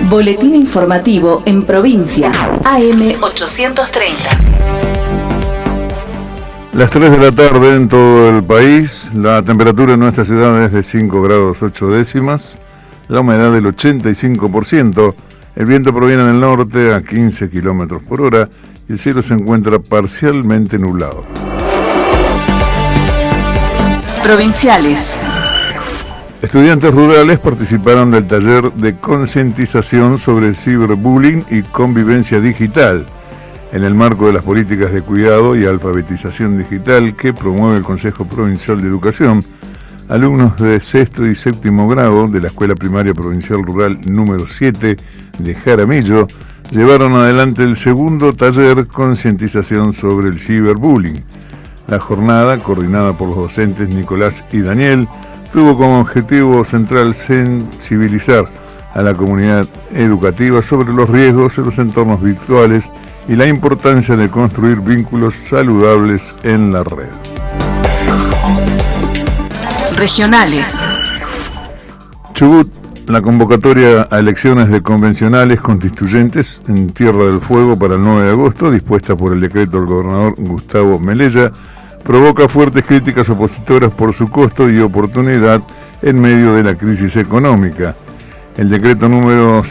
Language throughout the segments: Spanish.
Boletín informativo en provincia, AM 830. Las 3 de la tarde en todo el país, la temperatura en nuestra ciudad es de 5 grados 8 décimas, la humedad del 85%, el viento proviene del norte a 15 kilómetros por hora y el cielo se encuentra parcialmente nublado. Provinciales. Estudiantes rurales participaron del taller de concientización sobre el ciberbullying y convivencia digital, en el marco de las políticas de cuidado y alfabetización digital que promueve el Consejo Provincial de Educación. Alumnos de sexto y séptimo grado de la Escuela Primaria Provincial Rural número 7 de Jaramillo llevaron adelante el segundo taller concientización sobre el ciberbullying. La jornada, coordinada por los docentes Nicolás y Daniel, tuvo como objetivo central sensibilizar a la comunidad educativa sobre los riesgos en los entornos virtuales y la importancia de construir vínculos saludables en la red. Regionales. Chubut, la convocatoria a elecciones de convencionales constituyentes en Tierra del Fuego para el 9 de agosto, dispuesta por el decreto del gobernador Gustavo Melella, provoca fuertes críticas opositoras por su costo y oportunidad en medio de la crisis económica. El decreto número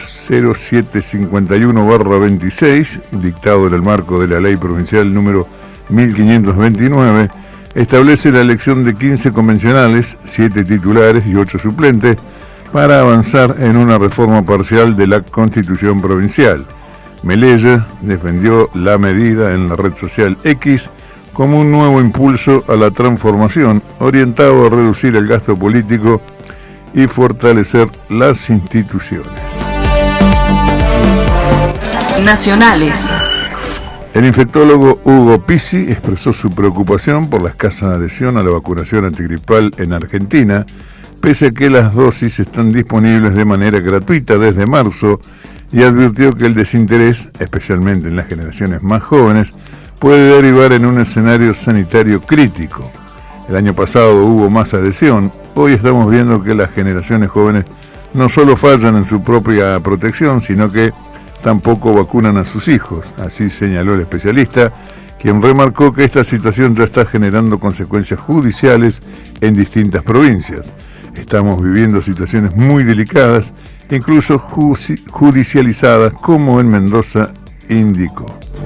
0751/26, dictado en el marco de la ley provincial número 1529, establece la elección de 15 convencionales, 7 titulares y 8 suplentes, para avanzar en una reforma parcial de la Constitución provincial. Melella defendió la medida en la red social X como un nuevo impulso a la transformación orientado a reducir el gasto político y fortalecer las instituciones. Nacionales. El infectólogo Hugo Pizzi expresó su preocupación por la escasa adhesión a la vacunación antigripal en Argentina, pese a que las dosis están disponibles de manera gratuita desde marzo, y advirtió que el desinterés, especialmente en las generaciones más jóvenes, puede derivar en un escenario sanitario crítico. El año pasado hubo más adhesión, hoy estamos viendo que las generaciones jóvenes no solo fallan en su propia protección, sino que tampoco vacunan a sus hijos, así señaló el especialista, quien remarcó que esta situación ya está generando consecuencias judiciales en distintas provincias. Estamos viviendo situaciones muy delicadas, incluso judicializadas, como en Mendoza, indicó.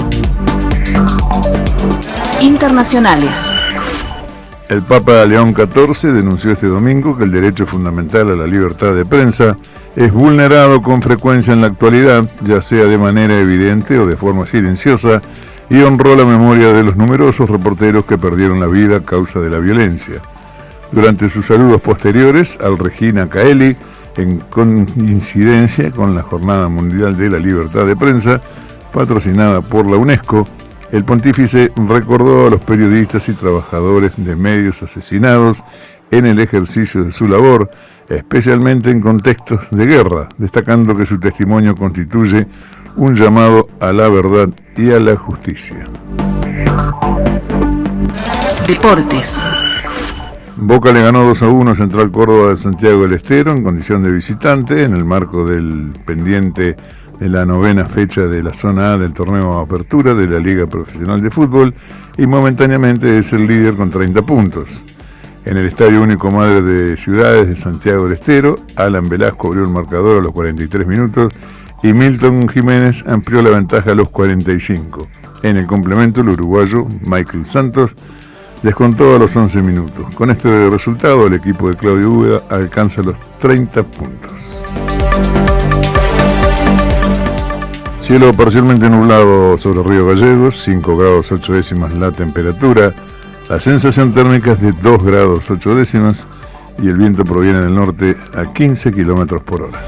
Internacionales. El Papa León XIV denunció este domingo que el derecho fundamental a la libertad de prensa es vulnerado con frecuencia en la actualidad, ya sea de manera evidente o de forma silenciosa, y honró la memoria de los numerosos reporteros que perdieron la vida a causa de la violencia. Durante sus saludos posteriores al Regina Coeli, en coincidencia con la Jornada Mundial de la Libertad de Prensa, patrocinada por la UNESCO, el pontífice recordó a los periodistas y trabajadores de medios asesinados en el ejercicio de su labor, especialmente en contextos de guerra, destacando que su testimonio constituye un llamado a la verdad y a la justicia. Deportes. Boca le ganó 2-1 a Central Córdoba de Santiago del Estero en condición de visitante en el marco del pendiente de la 9ª fecha de la zona A del torneo Apertura de la Liga Profesional de Fútbol, y momentáneamente es el líder con 30 puntos. En el Estadio Único Madre de Ciudades de Santiago del Estero, Alan Velasco abrió el marcador a los 43 minutos y Milton Jiménez amplió la ventaja a los 45. En el complemento, el uruguayo Michael Santos descontó a los 11 minutos. Con este resultado, el equipo de Claudio Úbeda alcanza los 30 puntos. Cielo parcialmente nublado sobre Río Gallegos, 5 grados 8 décimas la temperatura, la sensación térmica es de 2 grados 8 décimas y el viento proviene del norte a 15 kilómetros por hora.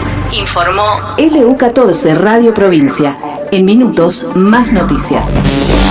Informó LU14 Radio Provincia. En minutos, más noticias.